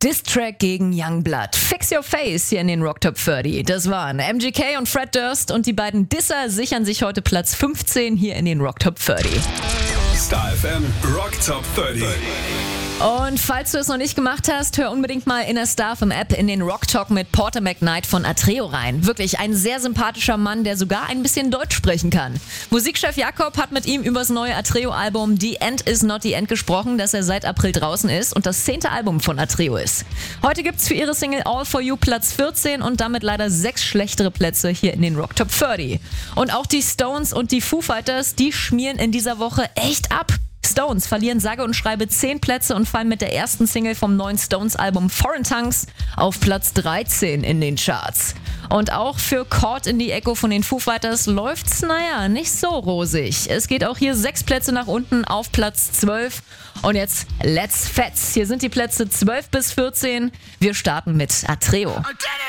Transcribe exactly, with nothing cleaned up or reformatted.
Diss-Track gegen Youngblood. Fix Your Face hier in den Rock Top dreißig. Das waren M G K und Fred Durst und die beiden Disser sichern sich heute Platz fünfzehn hier in den Rock Top dreißig. Star F M Rock Top dreißig. Und falls du es noch nicht gemacht hast, hör unbedingt mal in der Star F M App in den Rock Talk mit Porter McKnight von Atreo rein. Wirklich ein sehr sympathischer Mann, der sogar ein bisschen Deutsch sprechen kann. Musikchef Jakob hat mit ihm über das neue Atreo-Album The End Is Not The End gesprochen, das er seit April draußen ist und das zehnte Album von Atreo ist. Heute gibt's für ihre Single All For You Platz vierzehn und damit leider sechs schlechtere Plätze hier in den Rock Top dreißig. Und auch die Stones und die Foo Fighters, die schmieren in dieser Woche echt ab. Stones verlieren sage und schreibe zehn Plätze und fallen mit der ersten Single vom neuen Stones-Album Foreign Tongues auf Platz dreizehn in den Charts. Und auch für Caught in the Echo von den Foo Fighters läuft's, naja, nicht so rosig. Es geht auch hier sechs Plätze nach unten auf Platz zwölf. Und jetzt Let's Fetz. Hier sind die Plätze zwölf bis vierzehn. Wir starten mit Atreo.